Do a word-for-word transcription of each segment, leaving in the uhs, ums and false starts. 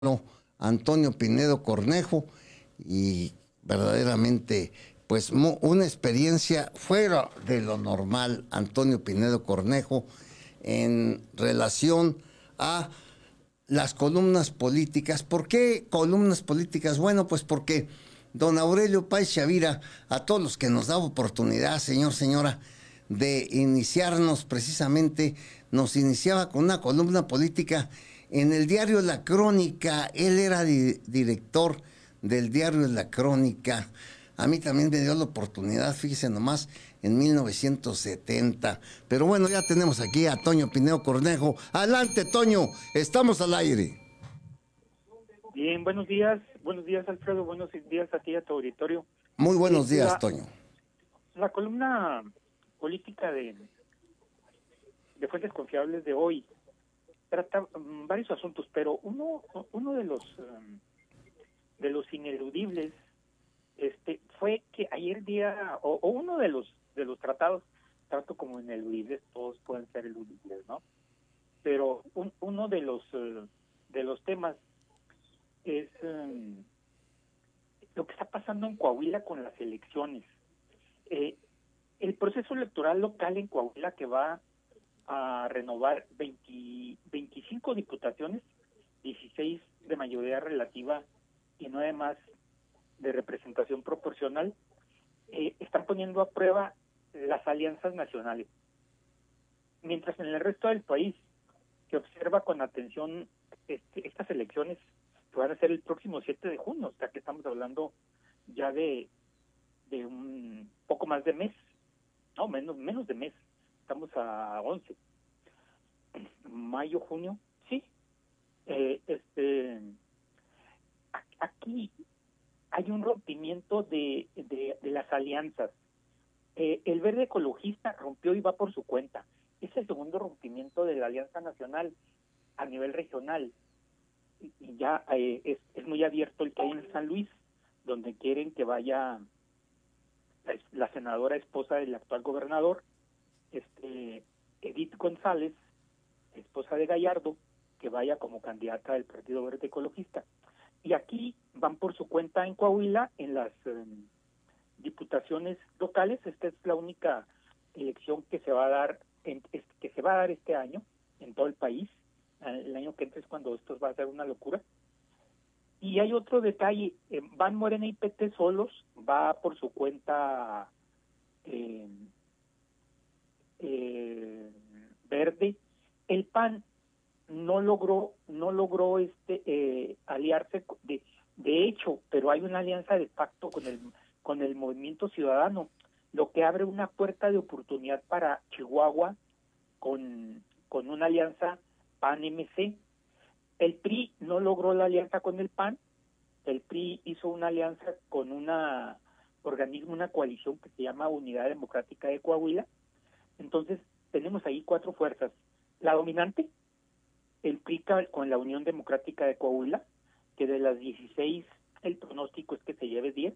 Antonio Pinedo Cornejo, y verdaderamente pues una experiencia fuera de lo normal, Antonio Pinedo Cornejo, en relación a las columnas políticas. ¿Por qué columnas políticas? Bueno, pues porque don Aurelio Páez Chavira, a todos los que nos da oportunidad, señor, señora, de iniciarnos precisamente, nos iniciaba con una columna política en el diario La Crónica. Él era di director del diario La Crónica. A mí también me dio la oportunidad, fíjese nomás, en mil novecientos setenta. Pero bueno, ya tenemos aquí a Toño Pinedo Cornejo. Adelante, Toño, estamos al aire. Bien, buenos días, buenos días, Alfredo, buenos días a ti y a tu auditorio. Muy buenos Eh, días, la, Toño. la columna política de, de Fuentes Confiables de hoy trata um, varios asuntos, pero uno uno de los um, de los ineludibles este fue que ayer día o, o uno de los de los tratados, trato como ineludibles, todos pueden ser eludibles, ¿no? Pero un, uno de los uh, de los temas es um, lo que está pasando en Coahuila con las elecciones. Eh, el proceso electoral local en Coahuila, que va a renovar veinte, veinticinco diputaciones, dieciséis de mayoría relativa y nueve más de representación proporcional, eh, están poniendo a prueba las alianzas nacionales. Mientras en el resto del país se observa con atención este, estas elecciones que van a ser el próximo siete de junio, o sea que estamos hablando ya de, de un poco más de mes, no, menos, menos de mes, estamos a once, mayo, junio, sí, eh, este, aquí hay un rompimiento de, de, de las alianzas. Eh, el Verde Ecologista rompió y va por su cuenta. Es el segundo rompimiento de la Alianza Nacional a nivel regional. Y, y ya eh, es, es muy abierto el que hay en San Luis, donde quieren que vaya la, la senadora esposa del actual gobernador, este Edith González, esposa de Gallardo, que vaya como candidata del Partido Verde Ecologista. Y aquí van por su cuenta en Coahuila, en las eh, diputaciones locales. Esta es la única elección que se va a dar en, es, que se va a dar este año en todo el país. El año que entra es cuando esto va a ser una locura. Y hay otro detalle, eh, van Morena y P T solos, va por su cuenta eh, eh, Verde. El P A N no logró no logró este eh, aliarse de de hecho, pero hay una alianza de pacto con el con el Movimiento Ciudadano, lo que abre una puerta de oportunidad para Chihuahua con con una alianza P A N M C. El P R I no logró la alianza con el P A N. El P R I hizo una alianza con una organismo, una coalición que se llama Unidad Democrática de Coahuila. Entonces, tenemos ahí cuatro fuerzas. La dominante, el P R I con la Unión Democrática de Coahuila, que de las dieciséis el pronóstico es que se lleve diez.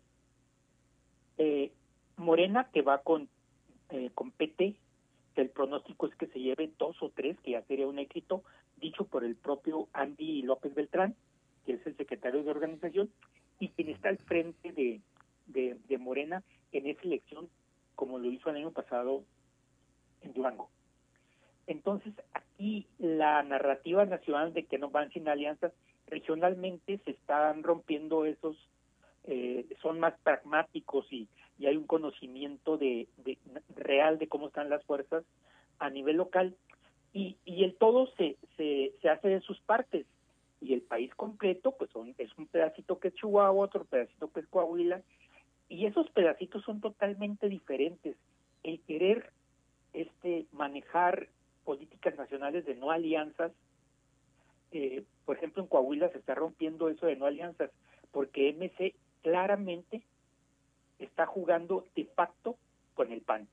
Eh, Morena, que va con, eh, con P T, que el pronóstico es que se lleve dos o tres, que ya sería un éxito, dicho por el propio Andy López Beltrán, que es el secretario de organización, y quien está al frente de, de, de Morena en esa elección, como lo hizo el año pasado en Durango. Entonces, aquí la narrativa nacional de que no van sin alianzas, regionalmente se están rompiendo esos, eh, son más pragmáticos y, y hay un conocimiento de, de real de cómo están las fuerzas a nivel local, y, y el todo se, se, se hace de sus partes, y el país completo pues son, es un pedacito que es Chihuahua, otro pedacito que es Coahuila, y esos pedacitos son totalmente diferentes. El querer este manejar políticas nacionales de no alianzas, eh, por ejemplo en Coahuila se está rompiendo eso de no alianzas, porque M C claramente está jugando de facto con el P A N,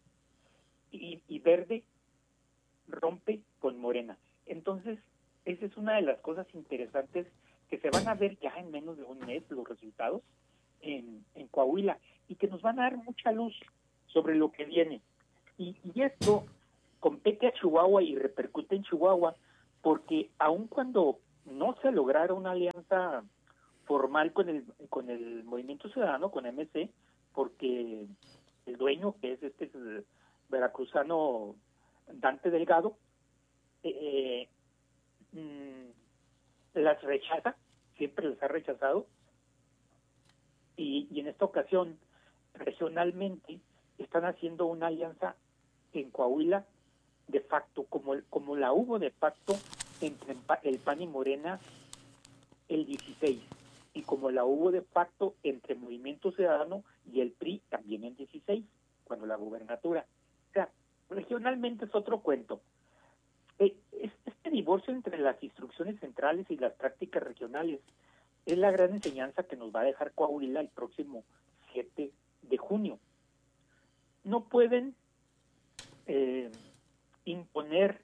y, y Verde rompe con Morena. Entonces, esa es una de las cosas interesantes que se van a ver ya en menos de un mes los resultados en, en Coahuila, y que nos van a dar mucha luz sobre lo que viene. Y, y esto compete a Chihuahua y repercute en Chihuahua, porque aun cuando no se lograra una alianza formal con el con el Movimiento Ciudadano, con M C, porque el dueño, que es este es veracruzano Dante Delgado, eh, mm, las rechaza, siempre las ha rechazado, y, y en esta ocasión, regionalmente, están haciendo una alianza en Coahuila de facto, como, como la hubo de facto entre el P A N y Morena el dieciséis, y como la hubo de facto entre Movimiento Ciudadano y el P R I también en dieciséis, cuando la gubernatura. O sea, regionalmente es otro cuento. Eh, este divorcio entre las instrucciones centrales y las prácticas regionales es la gran enseñanza que nos va a dejar Coahuila el próximo siete de junio. No pueden eh, imponer,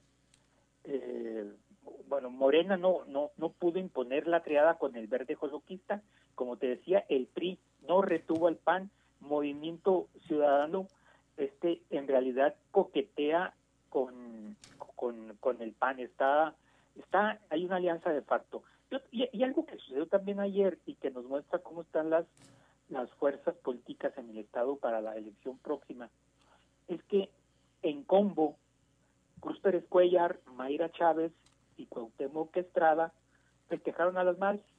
eh, bueno, Morena no, no, no pudo imponer la triada con el verde joloquista, como te decía, el P R I no retuvo al P A N, Movimiento Ciudadano este en realidad coquetea con, con, con el P A N, está, está, hay una alianza de facto. Y, y algo que sucedió también ayer y que nos muestra cómo están las, las fuerzas políticas en el Estado para la elección próxima, es que en combo, Cruz Pérez Cuellar, Mayra Chávez y Cuauhtémoc Estrada festejaron a las madres.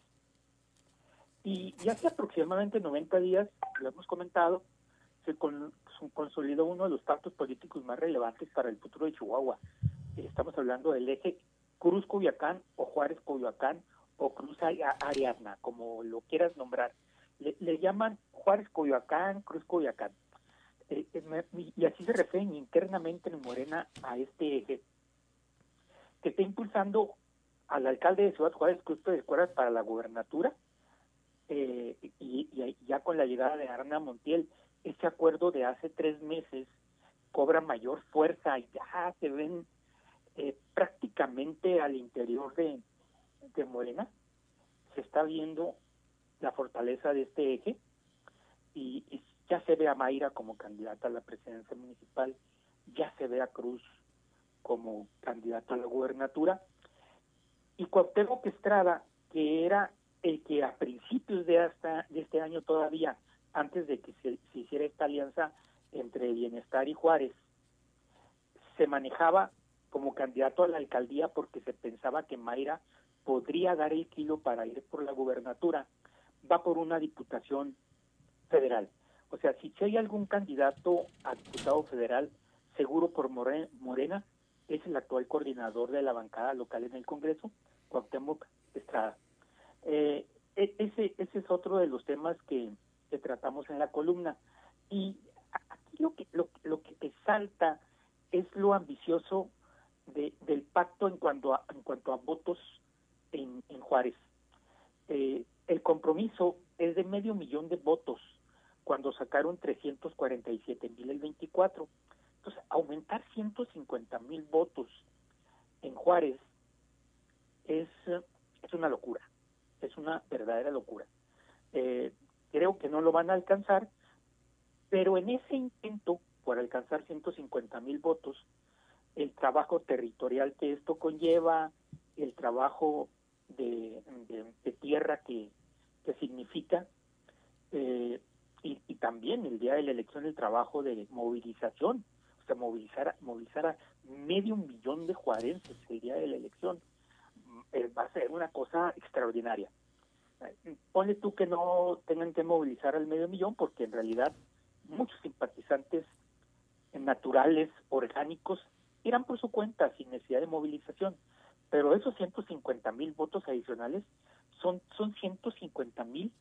Y, y hace aproximadamente noventa días, lo hemos comentado, se, con, se consolidó uno de los pactos políticos más relevantes para el futuro de Chihuahua. Estamos hablando del eje Cruz-Coyoacán o Juárez-Coyoacán o Cruz-Ariadna, como lo quieras nombrar. Le, le llaman Juárez-Coyoacán, Cruz-Coyoacán. Eh, eh, y así se refieren internamente en Morena a este eje, que está impulsando al alcalde de Ciudad Juárez, Cruz Pérez Cuellar, para la gubernatura, eh, y, y ya con la llegada de Arna Montiel, ese acuerdo de hace tres meses cobra mayor fuerza y ya se ven eh, prácticamente al interior de, de Morena, se está viendo la fortaleza de este eje, y, y ya se ve a Mayra como candidata a la presidencia municipal, ya se ve a Cruz como candidato a la gubernatura, y Cuauhtémoc Estrada, que era el que a principios de, hasta, de este año todavía, antes de que se, se hiciera esta alianza entre Bienestar y Juárez, se manejaba como candidato a la alcaldía porque se pensaba que Mayra podría dar el kilo para ir por la gubernatura, va por una diputación federal. O sea, si hay algún candidato a diputado federal seguro por Morena, es el actual coordinador de la bancada local en el Congreso, Cuauhtémoc Estrada. Eh, ese, ese es otro de los temas que, que tratamos en la columna. Y aquí lo que, lo, lo que te salta es lo ambicioso de, del pacto en cuanto a, en cuanto a votos en, en Juárez. Eh, el compromiso es de medio millón de votos cuando sacaron trescientos cuarenta y siete mil el veinticuatro. Entonces, aumentar ciento cincuenta mil votos en Juárez es, es una locura, es una verdadera locura. Eh, creo que no lo van a alcanzar, pero en ese intento por alcanzar ciento cincuenta mil votos, el trabajo territorial que esto conlleva, el trabajo de, de, de tierra que, que significa, eh, y, y también el día de la elección el trabajo de movilización, o sea, movilizar, movilizar a medio millón de juarenses el día de la elección, eh, va a ser una cosa extraordinaria. Eh, ponle tú que no tengan que movilizar al medio millón, porque en realidad muchos simpatizantes naturales, orgánicos, irán por su cuenta sin necesidad de movilización, pero esos ciento cincuenta mil votos adicionales son, son ciento cincuenta mil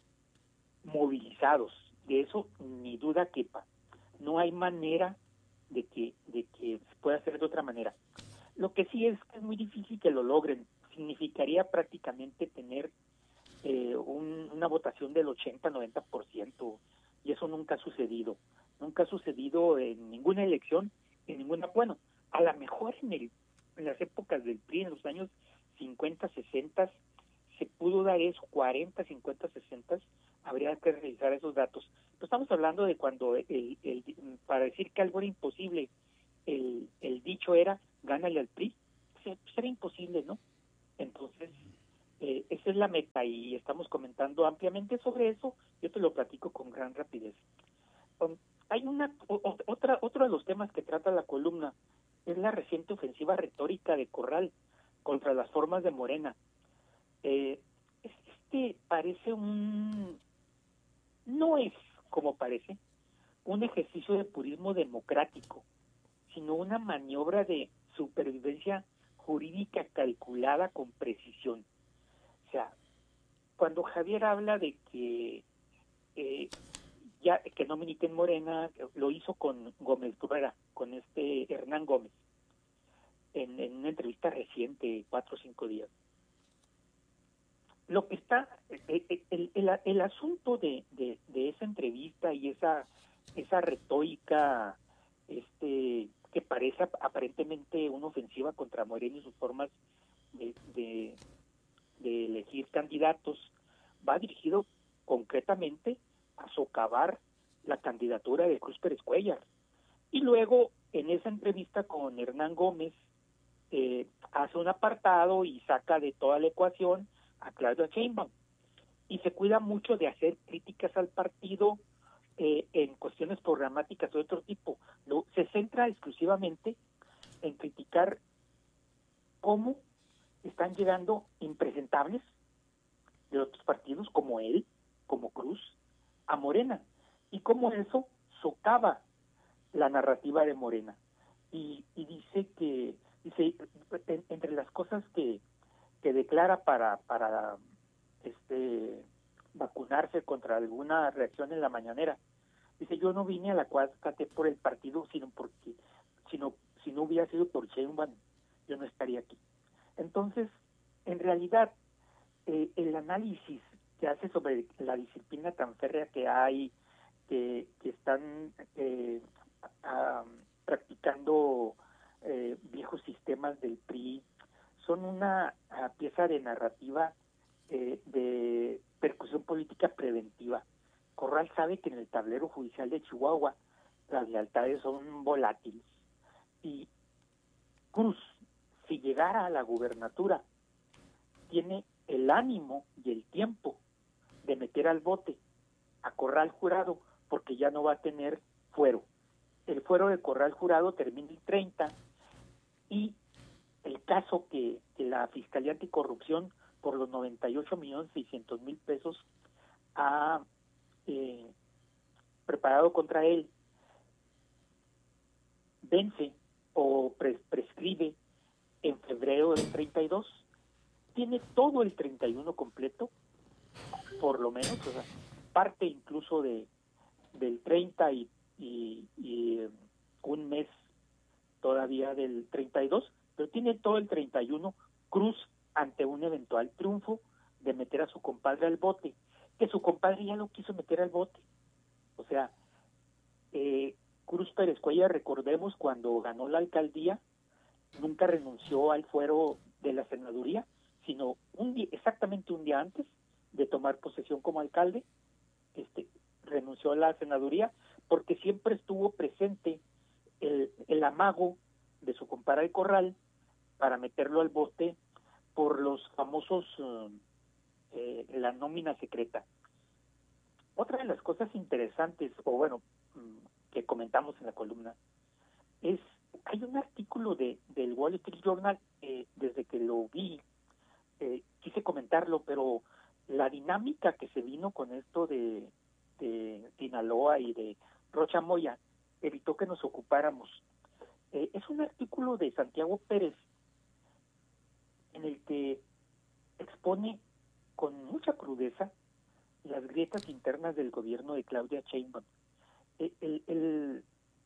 movilizados, de eso ni duda quepa. No hay manera de que, de que se pueda hacer de otra manera. Lo que sí es que es muy difícil que lo logren. Significaría prácticamente tener eh, un, una votación del ochenta a noventa por ciento, y eso nunca ha sucedido. Nunca ha sucedido en ninguna elección, en ninguna, bueno, a lo mejor en, el, en las épocas del P R I, en los años cincuenta, sesenta, se pudo dar eso, cuarenta, cincuenta, sesenta, habría que revisar esos datos. Pero estamos hablando de cuando, el, el, el, para decir que algo era imposible, el, el dicho era, gánale al P R I, pues era imposible, ¿no? Entonces, Eh, esa es la meta y estamos comentando ampliamente sobre eso. Yo te lo platico con gran rapidez. Um, hay una o, otra otro de los temas que trata la columna es la reciente ofensiva retórica de Corral contra las formas de Morena. Eh, este parece un no es como parece un ejercicio de purismo democrático, sino una maniobra de supervivencia jurídica calculada con precisión. O sea, cuando Javier habla de que eh, ya que no milita en Morena, lo hizo con Gómez Bruera, con este Hernán Gómez, en, en una entrevista reciente, cuatro o cinco días. Lo que está, el, el, el, el asunto de, de, de esa entrevista y esa esa retórica este que parece aparentemente una ofensiva contra Morena y sus formas de, de, de elegir candidatos, va dirigido concretamente a socavar la candidatura de Cruz Pérez Cuéllar. Y luego, en esa entrevista con Hernán Gómez, eh, hace un apartado y saca de toda la ecuación a Claudia Sheinbaum. Y se cuida mucho de hacer críticas al partido eh, en cuestiones programáticas de otro tipo. Lo, se centra exclusivamente en criticar cómo están llegando impresentables de otros partidos, como él, como Cruz, a Morena, y cómo eso socava la narrativa de Morena. Y, y dice que, dice, en, entre las cosas que, que declara para, para este vacunarse contra alguna reacción en la mañanera, dice, yo no vine a la cuatro T por el partido, sino porque, sino, si no hubiera sido por Sheinbaum, yo no estaría aquí. Entonces, en realidad, eh, el análisis que hace sobre la disciplina tan férrea que hay, que, que están eh, a, practicando eh, viejos sistemas del P R I, son una a, pieza de narrativa eh, de percusión política preventiva. Corral sabe que en el tablero judicial de Chihuahua las lealtades son volátiles y Cruz, si llegara a la gubernatura, tiene el ánimo y el tiempo de meter al bote a Corral Jurado porque ya no va a tener fuero. El fuero de Corral Jurado termina el treinta y el caso que, que la Fiscalía Anticorrupción por los noventa y ocho millones seiscientos mil pesos ha eh, preparado contra él vence o pres prescribe en febrero del treinta y dos, tiene todo el treinta y uno completo, por lo menos, o sea, parte incluso de del treinta y, y, y eh, un mes todavía del treinta y dos, pero tiene todo el treinta y uno Cruz ante un eventual triunfo de meter a su compadre al bote, que su compadre ya lo quiso meter al bote. O sea, eh, Cruz Pérez Cuéllar, recordemos, cuando ganó la alcaldía, nunca renunció al fuero de la senaduría, sino un día, exactamente un día antes de tomar posesión como alcalde, este, renunció a la senaduría porque siempre estuvo presente el, el amago de su compadre Corral para meterlo al bote por los famosos uh, eh, la nómina secreta. Otra de las cosas interesantes, o bueno, que comentamos en la columna, es, hay un artículo de del Wall Street Journal, eh, desde que lo vi, eh, quise comentarlo, pero la dinámica que se vino con esto de, de Sinaloa y de Rocha Moya evitó que nos ocupáramos. Eh, es un artículo de Santiago Pérez en el que expone con mucha crudeza las grietas internas del gobierno de Claudia Sheinbaum. El, el, el,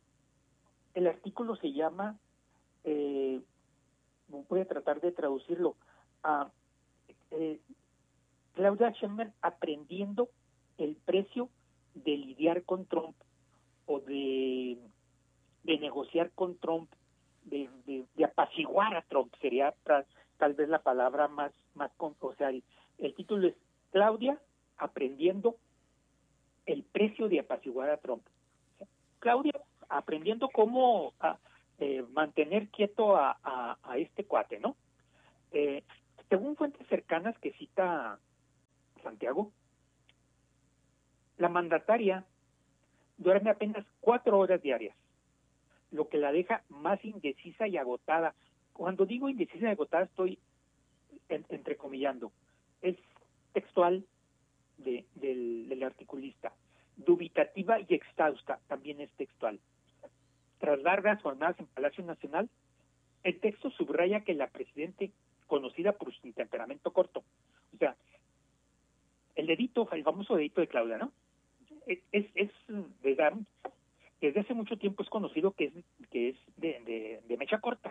el artículo se llama, eh, voy a tratar de traducirlo, a eh, Claudia Sheinbaum aprendiendo el precio de lidiar con Trump o de, de negociar con Trump, de, de, de apaciguar a Trump, sería tra, tal vez la palabra más, más o sea, el, el título es Claudia aprendiendo el precio de apaciguar a Trump. Claudia aprendiendo cómo a, eh, mantener quieto a, a, a este cuate, ¿no? Eh, Según fuentes cercanas que cita Santiago, la mandataria duerme apenas cuatro horas diarias, lo que la deja más indecisa y agotada. Cuando digo indecisa y agotada estoy en, entrecomillando. Es textual de, del, del articulista. Dubitativa y exhausta también es textual. Tras largas jornadas en Palacio Nacional, el texto subraya que la presidente, conocida por su temperamento corto, o sea, el dedito, el famoso dedito de Claudia, ¿no? Es, es, es desde, desde hace mucho tiempo es conocido que es que es de, de, de mecha corta.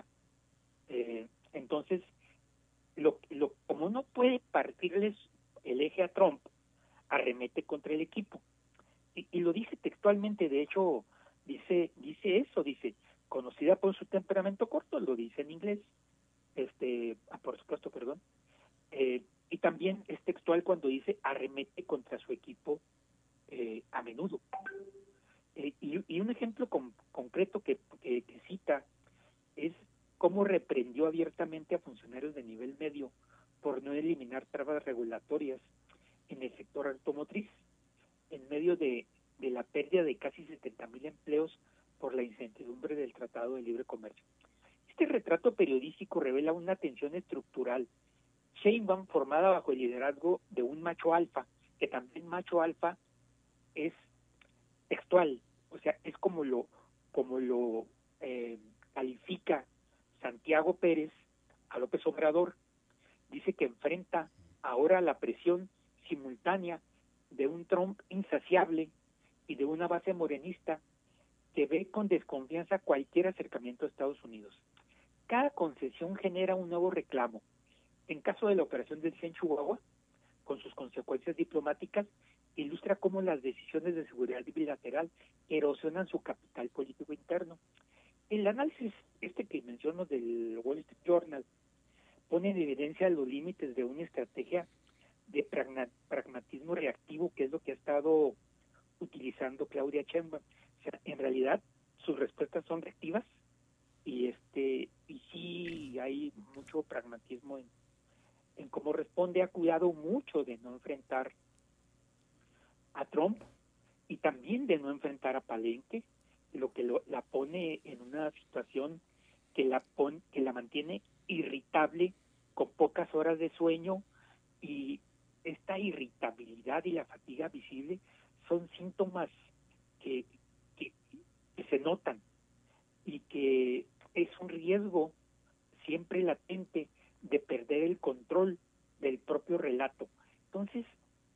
Eh, entonces, lo, lo, como no puede partirles el eje a Trump, arremete contra el equipo. Y, y lo dice textualmente, de hecho, dice dice eso, dice, conocida por su temperamento corto, lo dice en inglés, este, ah, por supuesto, perdón, eh, y también es textual cuando dice arremete contra su equipo eh, a menudo. Eh, y, y un ejemplo con, concreto que, que, que cita es cómo reprendió abiertamente a funcionarios de nivel medio por no eliminar trabas regulatorias en el sector automotriz, en medio de, de la pérdida de casi setenta mil empleos por la incertidumbre del Tratado de Libre Comercio. Este retrato periodístico revela una tensión estructural. Sheinbaum, formada bajo el liderazgo de un macho alfa, que también macho alfa es textual, o sea, es como lo como lo eh, califica Santiago Pérez a López Obrador. Dice que enfrenta ahora la presión simultánea de un Trump insaciable y de una base morenista que ve con desconfianza cualquier acercamiento a Estados Unidos. Cada concesión genera un nuevo reclamo. En caso de la operación del C I E en Chihuahua, con sus consecuencias diplomáticas, ilustra cómo las decisiones de seguridad bilateral erosionan su capital político interno. El análisis este que menciono del Wall Street Journal pone en evidencia los límites de una estrategia de pragma, pragmatismo reactivo, que es lo que ha estado utilizando Claudia Sheinbaum. O sea, en realidad sus respuestas son reactivas y este y sí hay mucho pragmatismo en, en cómo responde. Ha cuidado mucho de no enfrentar a Trump y también de no enfrentar a Palenque, lo que lo, la pone en una situación que la pon, que la mantiene irritable, con pocas horas de sueño, y esta irritabilidad y la fatiga visible son síntomas que, que, que se notan y que es un riesgo siempre latente de perder el control del propio relato. Entonces,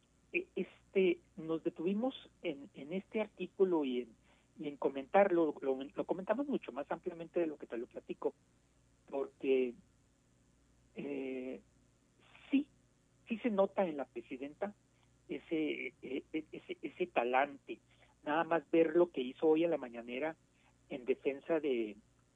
este nos detuvimos en, en este artículo y en, y en comentarlo, lo, lo comentamos mucho más ampliamente de lo que te lo platico, porque eh, sí, sí se nota en la presidenta ese, ese, ese talante. Nada más ver lo que hizo hoy a la mañanera en defensa de,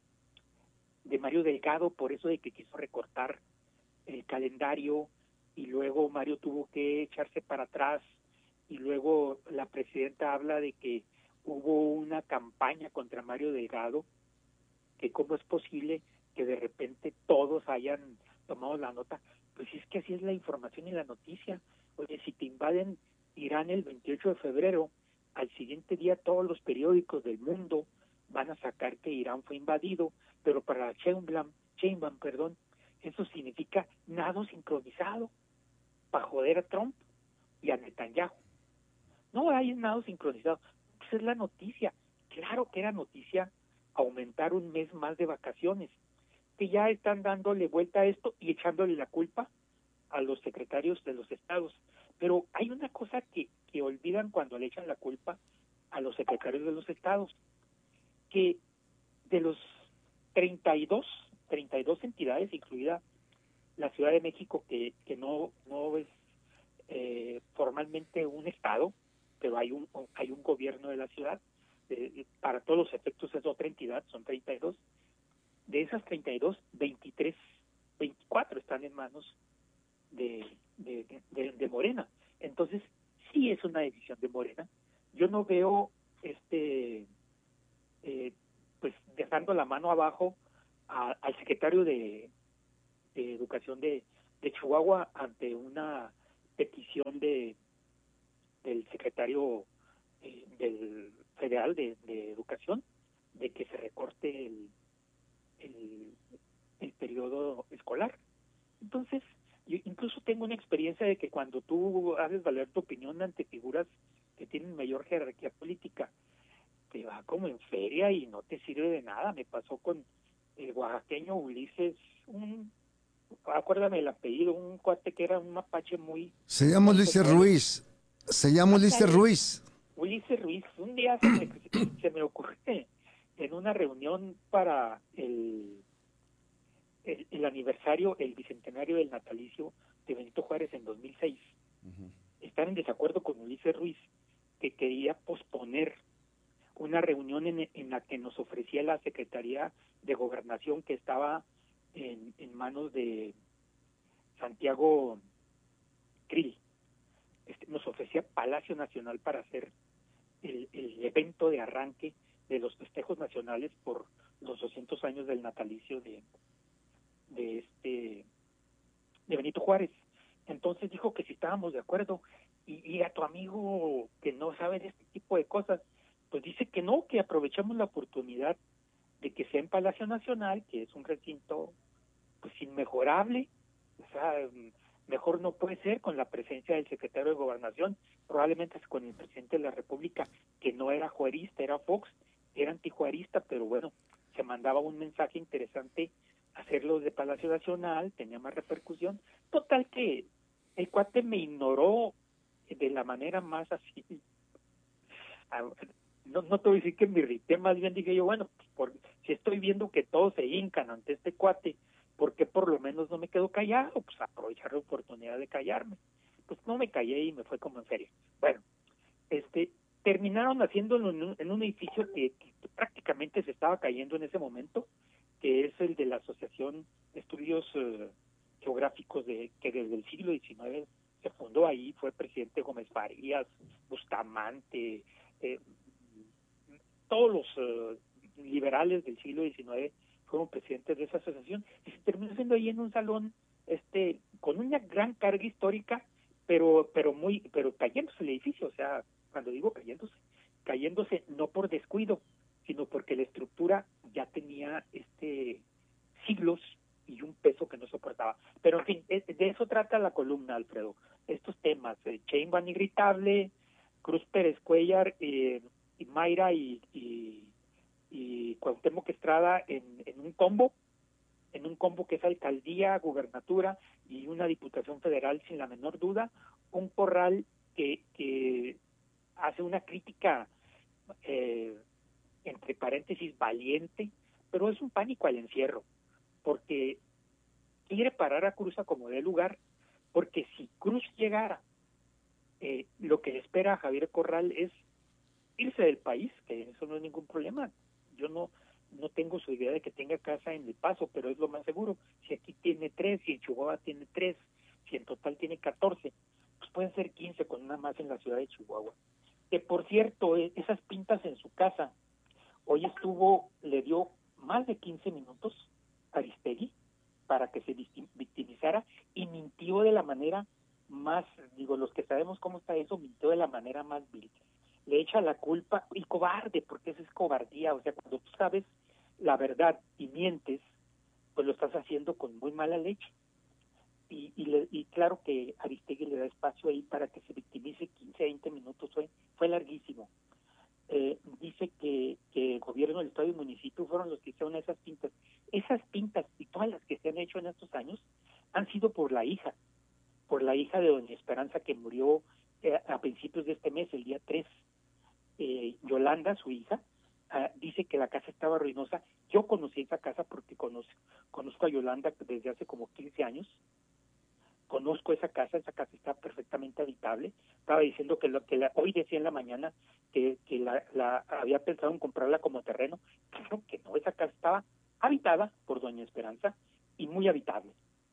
de Mario Delgado, por eso de que quiso recortar el calendario, y luego Mario tuvo que echarse para atrás, y luego la presidenta habla de que hubo una campaña contra Mario Delgado, que cómo es posible que de repente todos hayan tomado la nota. Pues es que así es la información y la noticia. Oye, si te invaden Irán el veintiocho de febrero, al siguiente día todos los periódicos del mundo van a sacar que Irán fue invadido, pero para Sheinbaum, Sheinbaum, perdón, eso significa nado sincronizado para joder a Trump y a Netanyahu. No hay nado sincronizado. Esa es la noticia. Claro que era noticia aumentar un mes más de vacaciones, que ya están dándole vuelta a esto y echándole la culpa a los secretarios de los estados. Pero hay una cosa que, que olvidan cuando le echan la culpa a los secretarios de los estados, que de los treinta y dos entidades, incluida la Ciudad de México, que, que no, no es eh, formalmente un estado, pero hay un, hay un gobierno de la ciudad, eh, para todos los efectos es otra entidad, son treinta y dos. De esas treinta y dos, veintitrés, veinticuatro están en manos de, de, de, de Morena. Entonces, sí es una decisión de Morena. Yo no veo este eh, pues dejando la mano abajo a, al secretario de, de Educación de, de Chihuahua ante una petición de del secretario eh, del federal de, de educación de que se recorte el, el el periodo escolar. Entonces, yo incluso tengo una experiencia de que cuando tú haces valer tu opinión ante figuras que tienen mayor jerarquía política, te va como en feria y no te sirve de nada. Me pasó con el oaxaqueño Ulises, un, acuérdame el apellido, un cuate que era un mapache muy... Se llama muy Ulises pesado. Ruiz. Se llama Ulises Ándale, Ruiz. Ulises Ruiz. Un día se me, se me ocurre en una reunión para el, el, el aniversario, el bicentenario del natalicio de Benito Juárez en dos mil seis, uh-huh. estar en desacuerdo con Ulises Ruiz, que quería posponer una reunión en, en la que nos ofrecía la Secretaría de Gobernación, que estaba en, en manos de Santiago Krill. Este, nos ofrecía Palacio Nacional para hacer el, el evento de arranque de los festejos nacionales por los doscientos años del natalicio de, de este de Benito Juárez. Entonces dijo que si estábamos de acuerdo, y, y a tu amigo que no sabe de este tipo de cosas, pues dice que no, que aprovechamos la oportunidad de que sea en Palacio Nacional, que es un recinto pues inmejorable, o sea, mejor no puede ser con la presencia del secretario de Gobernación, probablemente con el presidente de la República, que no era juarista, era Fox, era antijuarista, pero bueno, se mandaba un mensaje interesante hacerlo de Palacio Nacional, tenía más repercusión. Total que el cuate me ignoró de la manera más así. No, no te voy a decir que me irrité, más bien dije yo, bueno, pues por, si estoy viendo que todos se hincan ante este cuate, ¿por qué por lo menos no me quedo callado? Pues aprovechar la oportunidad de callarme. Pues no me callé y me fue como en feria. Bueno, este terminaron haciéndolo en un, en un edificio que, que prácticamente se estaba cayendo en ese momento, que es el de la Asociación de Estudios uh, Geográficos, de que desde el siglo diecinueve se fundó ahí, fue presidente Gómez Farías, Bustamante, eh, todos los uh, liberales del siglo diecinueve fueron presidentes de esa asociación, y se terminó siendo ahí en un salón este con una gran carga histórica, pero pero muy pero cayéndose el edificio, o sea, cuando digo cayéndose, cayéndose no por descuido, sino porque la estructura ya tenía este siglos y un peso que no soportaba. Pero en fin, de eso trata la columna, Alfredo. Estos temas, eh, Sheinbaum irritable, Cruz Pérez Cuellar, eh, y Mayra y, y, y Cuauhtémoc Estrada en, en un combo, en un combo que es alcaldía, gubernatura y una diputación federal sin la menor duda, un corral que, que hace una crítica eh, entre paréntesis valiente, pero es un pánico al encierro, porque quiere parar a Cruz a como dé lugar, porque si Cruz llegara, eh, lo que le espera a Javier Corral es irse del país, que eso no es ningún problema. Yo no no tengo su idea de que tenga casa en El Paso, pero es lo más seguro. Si aquí tiene tres, si en Chihuahua tiene tres, si en total tiene catorce, pues pueden ser quince con una más en la ciudad de Chihuahua. Que por cierto, esas pintas en su casa, hoy estuvo, le dio más de quince minutos a Aristegui para que se victimizara y mintió de la manera más, digo, los que sabemos cómo está eso, mintió de la manera más vil. Le echa la culpa, y cobarde, porque eso es cobardía, o sea, cuando tú sabes la verdad y mientes, pues lo estás haciendo con muy mala leche. Y, y, le, y claro que Aristegui le da espacio ahí para que se victimice quince, veinte minutos, fue, fue larguísimo. Eh, dice que, que el gobierno del estado y municipio fueron los que hicieron esas pintas. Esas pintas y todas las que se han hecho en estos años han sido por la hija, por la hija de doña Esperanza, que murió eh, a principios de este mes, el día tres. Eh, Yolanda, su hija, uh, dice que la casa estaba ruinosa. Yo conocí esa casa porque conozco, conozco a Yolanda desde hace como quince años. Conozco esa casa, esa casa está perfectamente habitable. Estaba diciendo que lo que la, hoy decía en la mañana que, que la, la había pensado en comprarla como terreno. Claro que no, esa casa estaba habitada por doña Esperanza y muy habitable.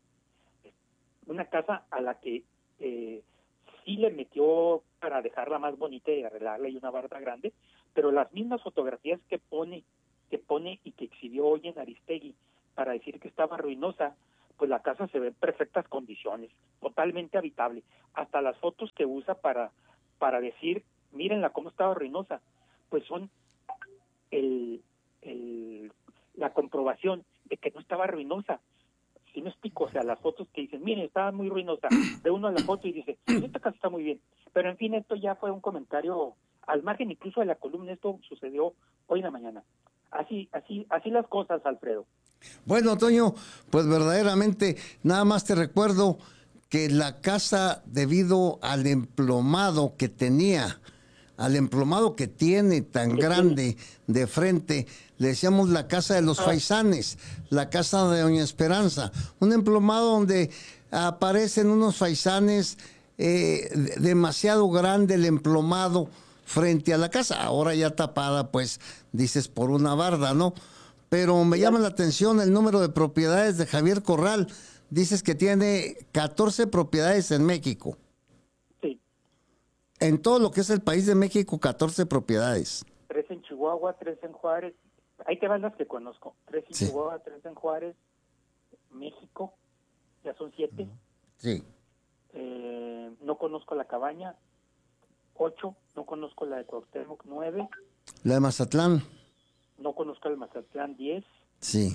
Una casa a la que eh, sí le metió para dejarla más bonita y arreglarla y una barda grande, pero las mismas fotografías que pone, que pone y que exhibió hoy en Aristegui para decir que estaba ruinosa, pues la casa se ve en perfectas condiciones, totalmente habitable. Hasta las fotos que usa para, para decir, mírenla cómo estaba ruinosa, pues son el, el, la comprobación de que no estaba ruinosa. Si me explico, o sea, las fotos que dicen, miren, estaba muy ruinosa, ve uno a la foto y dice, esta casa está muy bien. Pero en fin, esto ya fue un comentario al margen incluso de la columna, esto sucedió hoy en la mañana. Así, así, así las cosas, Alfredo. Bueno, Toño, pues verdaderamente nada más te recuerdo que la casa, debido al emplomado que tenía, al emplomado que tiene tan grande de frente, le decíamos la casa de los faisanes, la casa de Doña Esperanza, un emplomado donde aparecen unos faisanes, eh, demasiado grande el emplomado frente a la casa, ahora ya tapada, pues dices por una barda, ¿no? Pero me llama la atención el número de propiedades de Javier Corral. Dices que tiene catorce propiedades en México. Sí. En todo lo que es el país de México, catorce propiedades. Tres en Chihuahua, tres en Juárez. Ahí te van las que conozco. Tres en sí. Chihuahua, tres en Juárez, México, ya son siete. Sí. Eh, no conozco la Cabaña, ocho. No conozco la de Cuauhtémoc, nueve. La de Mazatlán. No conozco el Mazatlán, diez. Sí.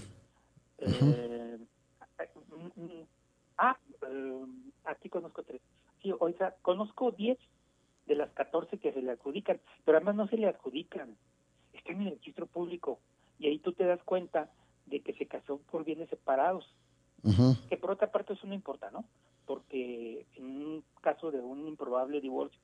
Eh, uh-huh. Ah, eh, aquí conozco tres. Sí, o sea, conozco diez de las catorce que se le adjudican, pero además no se le adjudican. Están en el registro público y ahí tú te das cuenta de que se casó por bienes separados. Uh-huh. Que por otra parte eso no importa, ¿no? Porque en un caso de un improbable divorcio,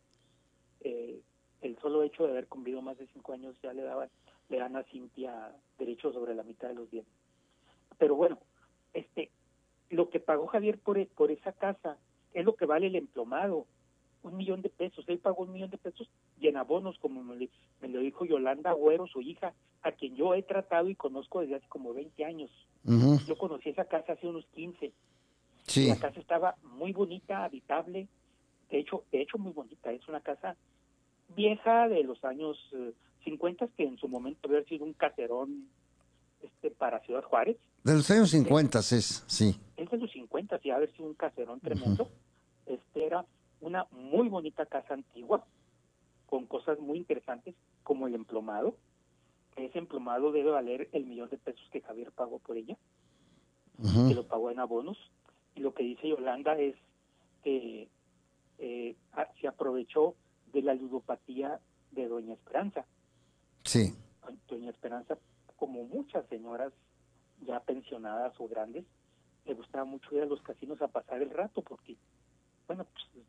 eh, el solo hecho de haber convivido más de cinco años ya le daban le dan a Cintia derecho sobre la mitad de los bienes. Pero bueno, este, lo que pagó Javier por, por esa casa es lo que vale el emplomado, un millón de pesos. Él pagó un millón de pesos y en abonos, como me, me lo dijo Yolanda Agüero, su hija, a quien yo he tratado y conozco desde hace como veinte años. Uh-huh. Yo conocí esa casa hace unos quince. Sí. La casa estaba muy bonita, habitable, de hecho, de hecho muy bonita. Es una casa vieja de los años eh, cincuenta, que en su momento había sido un caserón este, para Ciudad Juárez. De los años cincuenta es, sí. Es de los cincuenta, y haber sido un caserón tremendo. Uh-huh. Este era una muy bonita casa antigua, con cosas muy interesantes, como el emplomado. Ese emplomado debe valer el millón de pesos que Javier pagó por ella, uh-huh. que lo pagó en abonos. Y lo que dice Yolanda es que eh, se aprovechó de la ludopatía de Doña Esperanza. Sí. Doña Esperanza, como muchas señoras ya pensionadas o grandes, le gustaba mucho ir a los casinos a pasar el rato porque, bueno, pues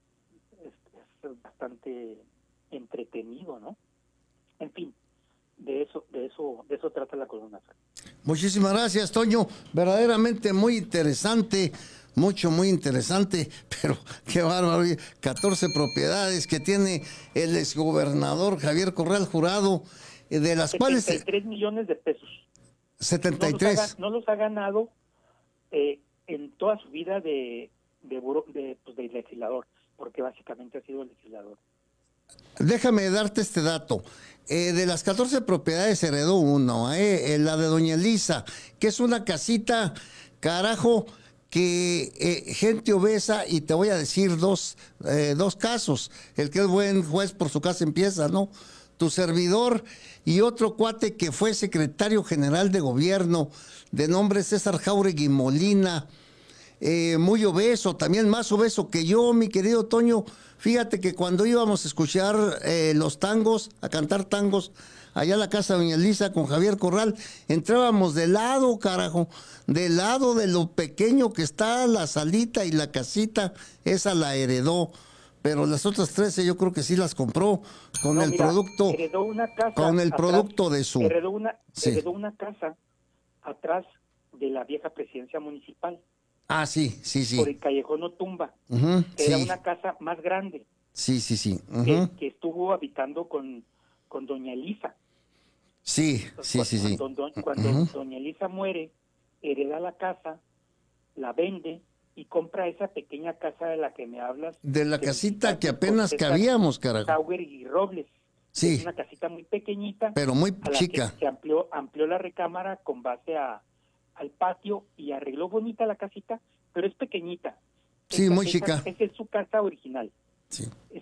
es, es bastante entretenido, ¿no? En fin, de eso, de eso, de eso trata la columna. Muchísimas gracias, Toño. Verdaderamente muy interesante. Mucho, muy interesante, pero qué bárbaro, catorce propiedades que tiene el exgobernador Javier Corral Jurado, de las cuales... setenta y tres millones de pesos. setenta y tres. No los ha, no los ha ganado eh, en toda su vida de, de, de, pues, de legislador, porque básicamente ha sido legislador. Déjame darte este dato. Eh, de las catorce propiedades heredó uno, eh, la de Doña Elisa, que es una casita, carajo, que eh, gente obesa, y te voy a decir dos, eh, dos casos, el que es buen juez por su casa empieza, ¿no? Tu servidor y otro cuate que fue secretario general de gobierno, de nombre César Jáuregui Molina, eh, muy obeso, también más obeso que yo, mi querido Toño. Fíjate que cuando íbamos a escuchar eh, los tangos, a cantar tangos, allá a la casa de Doña Elisa con Javier Corral, entrábamos de lado, carajo, de lado de lo pequeño que está la salita y la casita, esa la heredó, pero las otras trece yo creo que sí las compró con no, el mira, producto, heredó una casa con el atrás, producto de su... Heredó una, sí. heredó una casa atrás de la vieja presidencia municipal. Ah, sí, sí, sí. Por el Callejón Otumba, uh-huh, que sí. era una casa más grande. Sí, sí, sí. Uh-huh. que, que estuvo habitando con, con Doña Elisa. Sí, Entonces, sí, cuando, sí, sí. Cuando, cuando uh-huh. Doña Elisa muere, hereda la casa, la vende y compra esa pequeña casa de la que me hablas. De la casita que apenas cabíamos, carajo. Sauer y Robles. Sí. Es una casita muy pequeñita. Pero muy a la chica. Que se amplió, amplió la recámara con base a, al patio y arregló bonita la casita, pero es pequeñita. Sí, Esa- muy esa- chica. Esa es su casa original. Sí. Es,